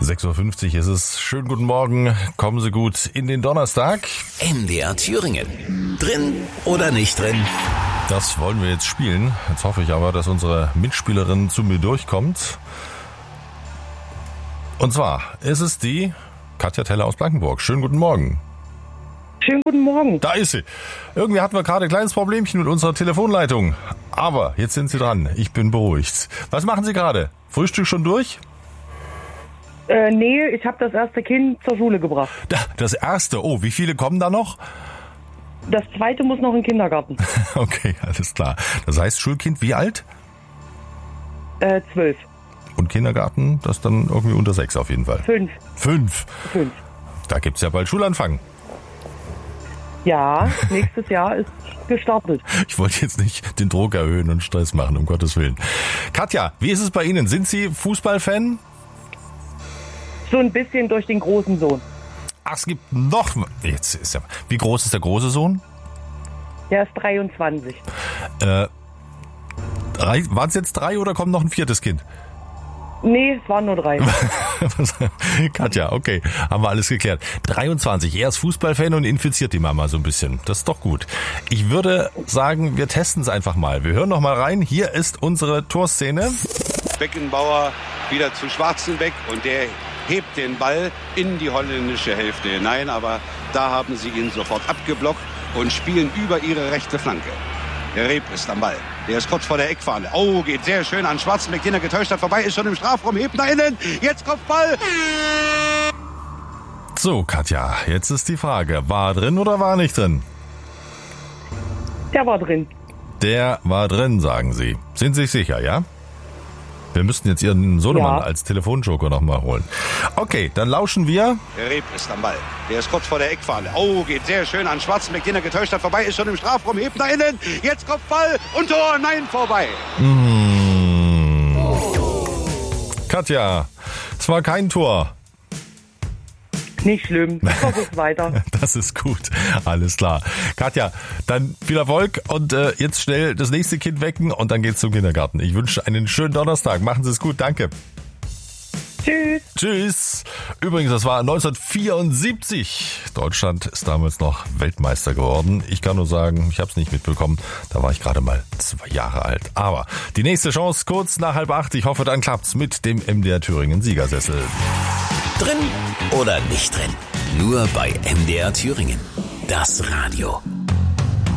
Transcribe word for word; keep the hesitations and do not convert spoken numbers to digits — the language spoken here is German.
sechs Uhr fünfzig ist es. Schönen guten Morgen. Kommen Sie gut in den Donnerstag. M D R Thüringen. Drin oder nicht drin? Das wollen wir jetzt spielen. Jetzt hoffe ich aber, dass unsere Mitspielerin zu mir durchkommt. Und zwar ist es die Katja Teller aus Blankenburg. Schönen guten Morgen. Schönen guten Morgen. Da ist sie. Irgendwie hatten wir gerade ein kleines Problemchen mit unserer Telefonleitung. Aber jetzt sind Sie dran. Ich bin beruhigt. Was machen Sie gerade? Frühstück schon durch? Äh, nee, ich habe das erste Kind zur Schule gebracht. Das erste? Oh, wie viele kommen da noch? Das zweite muss noch in den Kindergarten. Okay, alles klar. Das heißt, Schulkind wie alt? Äh, zwölf. Und Kindergarten, das dann irgendwie unter sechs auf jeden Fall. Fünf. Fünf? Fünf. Da gibt's ja bald Schulanfang. Ja, nächstes Jahr ist gestartet. Ich wollte jetzt nicht den Druck erhöhen und Stress machen, um Gottes Willen. Katja, wie ist es bei Ihnen? Sind Sie Fußballfan? So ein bisschen durch den großen Sohn. Ach, es gibt noch... Jetzt ist ja, wie groß ist der große Sohn? Der ist dreiundzwanzig. Äh, waren es jetzt drei oder kommt noch ein viertes Kind? Nee, es waren nur drei. Katja, okay, haben wir alles geklärt. dreiundzwanzig, er ist Fußballfan und infiziert die Mama so ein bisschen. Das ist doch gut. Ich würde sagen, wir testen es einfach mal. Wir hören noch mal rein. Hier ist unsere Torszene. Beckenbauer wieder zu Schwarzenbeck und der hebt den Ball in die holländische Hälfte hinein. Aber da haben sie ihn sofort abgeblockt und spielen über ihre rechte Flanke. Der Reep ist am Ball. Der ist kurz vor der Eckfahne. Oh, geht sehr schön an Schwarzenbeck, den er getäuscht hat. Vorbei, ist schon im Strafraum, hebt nach innen. Jetzt Kopfball. So, Katja, jetzt ist die Frage. War drin oder war nicht drin? Der war drin. Der war drin, sagen Sie. Sind Sie sich sicher, ja? Wir müssten jetzt Ihren Sohnemann Ja. als Telefonjoker nochmal holen. Okay, dann lauschen wir. Der Reep ist am Ball. Der ist kurz vor der Eckfahne. Oh, geht sehr schön an Schwarzenbeck, den er getäuscht hat. Vorbei, ist schon im Strafraum, hebt nach innen. Jetzt Kopfball und Tor. Nein, vorbei. Mmh. Katja, es war kein Tor. Nicht schlimm. Versuch weiter. Das ist gut. Alles klar. Katja, dann viel Erfolg und äh, jetzt schnell das nächste Kind wecken und dann geht's zum Kindergarten. Ich wünsche einen schönen Donnerstag. Machen Sie es gut. Danke. Tschüss. Tschüss. Übrigens, das war neunzehnhundertvierundsiebzig. Deutschland ist damals noch Weltmeister geworden. Ich kann nur sagen, ich habe es nicht mitbekommen. Da war ich gerade mal zwei Jahre alt. Aber die nächste Chance kurz nach halb acht. Ich hoffe, dann klappt's mit dem M D R Thüringen Siegersessel. Drin oder nicht drin? Nur bei M D R Thüringen. Das Radio.